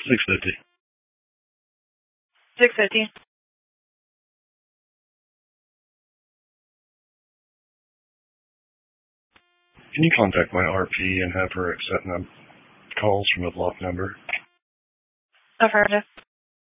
650. 650. Can you contact my RP and have her accept calls from a block number? Affirmative.